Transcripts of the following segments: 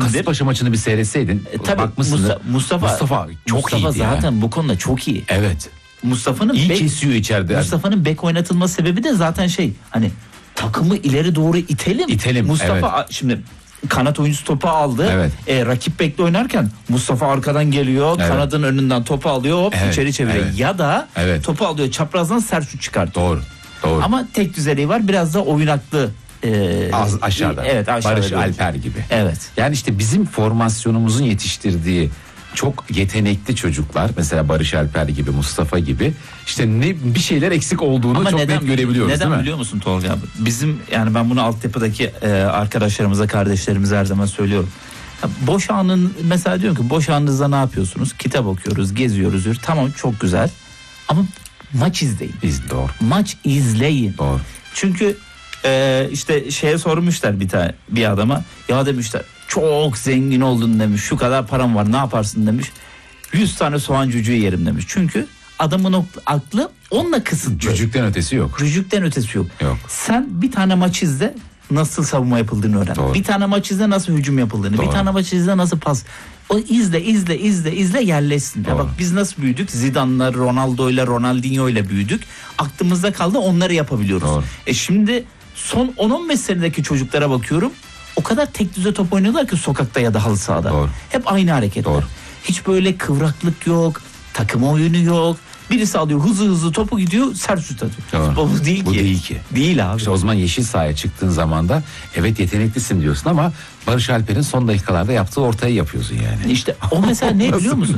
Kasımpaşa maçını bir seyretseydin. Tabii Mustafa çok iyi zaten ya. Bu konuda çok iyi. Evet. Mustafa'nın iyi kesiyor içeride. Mustafa'nın bek oynatılma sebebi de zaten hani takımı ileri doğru itelim. Mustafa şimdi kanat oyuncusu topu aldı. Evet. Rakip bekle oynarken Mustafa arkadan geliyor. Evet. Kanadın önünden topu alıyor. Hop içeri çeviriyor. Evet. Ya da topu alıyor. Çaprazdan sert şut çıkartıyor. Doğru. Ama tek düzeliği var. Biraz da oynaklı. Az aşağıda. Evet, aşağıda. Barış Alper gibi. Evet. Yani işte bizim formasyonumuzun yetiştirdiği çok yetenekli çocuklar, mesela Barış Alper gibi, Mustafa gibi, işte bir şeyler eksik olduğunu ama çok net görebiliyoruz. Neden değil mi? Biliyor musun Tolga abi? Bizim, yani ben bunu altyapıdaki arkadaşlarımıza, kardeşlerimize her zaman söylüyorum. Boş anın, mesela diyorum ki boş anınızda ne yapıyorsunuz? Kitap okuyoruz, geziyoruz. Tamam, çok güzel. Ama maç izleyin. Doğru. Maç izleyin. Doğru. Çünkü işte sormuşlar bir adama, ya demişler çok zengin oldun demiş, şu kadar param var, ne yaparsın demiş, 100 tane soğan cücüğü yerim demiş. Çünkü adamın aklı onunla kısıtlı. Cücükten ötesi yok. Sen bir tane maç izle, nasıl savunma yapıldığını öğren. Doğru. Bir tane maç izle, nasıl hücum yapıldığını. Doğru. Bir tane maç izle, nasıl pas. O izle yerleşsin. Ya bak biz nasıl büyüdük? Zidane'la, Ronaldo'yla, Ronaldinho'yla büyüdük. Aklımızda kaldı, onları yapabiliyoruz. Doğru. Şimdi son 10-15 senedeki çocuklara bakıyorum. O kadar tek düze top oynuyorlar ki sokakta ya da halı sahada. Doğru. Hep aynı hareketler. Doğru. Hiç böyle kıvraklık yok, takım oyunu yok. Birisi alıyor, hızlı topu gidiyor, sert şut atıyor. Bu değil ki. Değil abi. İşte o zaman yeşil sahaya çıktığın zaman da evet yeteneklisin diyorsun ama Barış Alper'in son dakikalarda yaptığı ortayı yapıyorsun yani. İşte o mesela ne biliyor musun?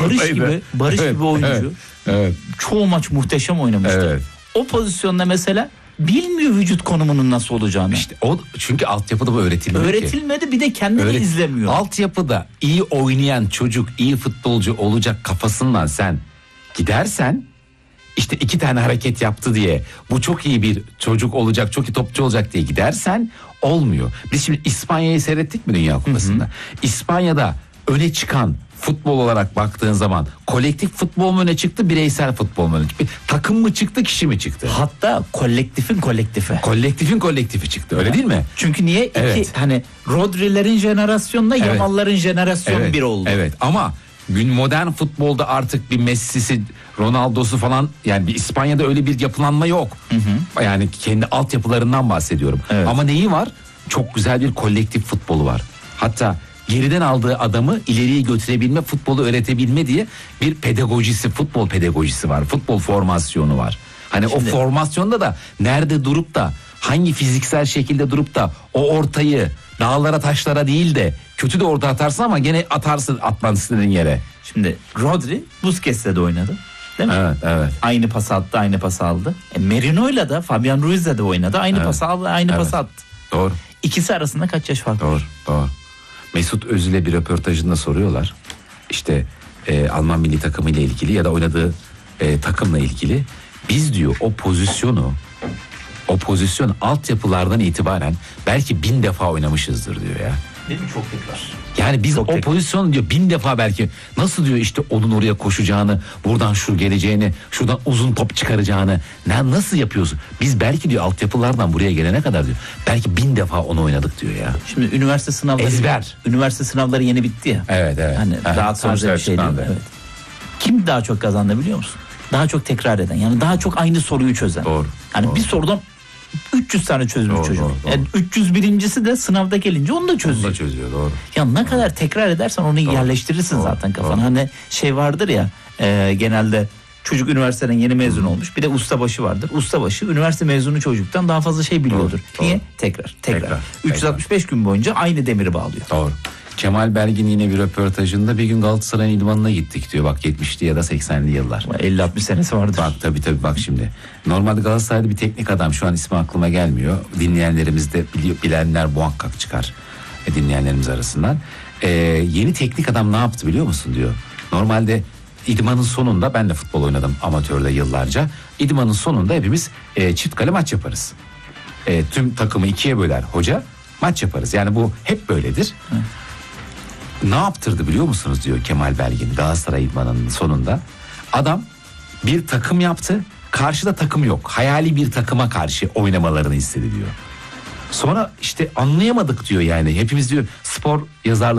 Barış gibi oyuncu. Evet. Çoğu maç muhteşem oynamıştı. Evet. O pozisyonda mesela bilmiyor vücut konumunun nasıl olacağını. İşte o, çünkü altyapıda bu öğretilmedi, bir de kendini izlemiyor. Altyapıda iyi oynayan çocuk, iyi futbolcu olacak kafasından sen gidersen, işte 2 tane hareket yaptı diye bu çok iyi bir çocuk olacak, çok iyi topçu olacak diye gidersen olmuyor. Biz şimdi İspanya'yı seyrettik mi Dünya Kupası'nda? İspanya'da öne çıkan futbol olarak baktığın zaman kolektif futbol mu öne çıktı, bireysel futbol mu öne çıktı? Takım mı çıktı, kişi mi çıktı? Hatta kolektifin kolektifi çıktı, öyle değil mi? Çünkü niye? Hani Rodri'lerin jenerasyonla Yamal'ların jenerasyonu bir oldu. Evet, ama modern futbolda artık bir Messi'si, Ronaldo'su falan, yani bir İspanya'da öyle bir yapılanma yok. Yani kendi altyapılarından bahsediyorum. Evet. Ama neyi var? Çok güzel bir kolektif futbolu var. Hatta geriden aldığı adamı ileriye götürebilme, futbolu öğretebilme diye bir pedagojisi, futbol pedagojisi var. Futbol formasyonu var. Hani o formasyonda da nerede durup da, hangi fiziksel şekilde durup da o ortayı dağlara taşlara değil de kötü de orta atarsın ama gene atarsın atman istediğin yere. Şimdi Rodri Busquets'le de oynadı. Değil mi? Evet. Aynı pas aldı. Merino'yla da, Fabian Ruiz'le de oynadı. Aynı pas aldı, aynı pas attı. Doğru. İkisi arasında kaç yaş fark var? Doğru. Mesut Özil'e bir röportajında soruyorlar. İşte Alman milli takımı ile ilgili ya da oynadığı takımla ilgili. Biz diyor o pozisyon altyapılardan itibaren belki 1000 defa oynamışızdır diyor ya. Değil mi? Çok tekrar. Yani biz o pozisyonu diyor 1000 defa belki, nasıl diyor işte onun oraya koşacağını, buradan şu geleceğini, şuradan uzun top çıkaracağını nasıl yapıyorsun? Biz belki diyor altyapılardan buraya gelene kadar diyor belki 1000 defa onu oynadık diyor ya. Şimdi üniversite sınavları Üniversite sınavları yeni bitti ya. Evet. Hani daha taze bir şey değil. Evet. Kim daha çok kazandı biliyor musun? Daha çok tekrar eden, yani daha çok aynı soruyu çözen. Doğru. Bir sorudan 300 tane çözmüş çocuk. Doğru. Yani 301.'si de sınavda gelince onu da çözüyor. Doğru. Ya ne kadar tekrar edersen onu yerleştirirsin zaten kafana. Doğru. Hani vardır ya, genelde çocuk üniversiteden yeni mezun olmuş. Bir de ustabaşı vardır. Ustabaşı üniversite mezunu çocuktan daha fazla şey biliyordur. Doğru. Niye? Tekrar. 365 gün boyunca aynı demiri bağlıyor. Doğru. Kemal Belgin yine bir röportajında bir gün Galatasaray'ın idmanına gittik diyor. Bak 70'li ya da 80'li yıllar. 50-60 senesi vardır. Bak tabii bak şimdi. Normalde Galatasaray'da bir teknik adam, şu an ismi aklıma gelmiyor. Dinleyenlerimiz de bilenler muhakkak çıkar dinleyenlerimiz arasından. Yeni teknik adam ne yaptı biliyor musun diyor. Normalde idmanın sonunda, ben de futbol oynadım amatörde yıllarca. İdmanın sonunda hepimiz çift kale maç yaparız. Tüm takımı 2'ye böler hoca, maç yaparız. Yani bu hep böyledir. Ne yaptırdı biliyor musunuz diyor Kemal Belgin Galatasaray idmanının sonunda. Adam bir takım yaptı. Karşıda takım yok. Hayali bir takıma karşı oynamalarını istedi diyor. Sonra işte anlayamadık diyor yani. Hepimiz diyor spor yazarları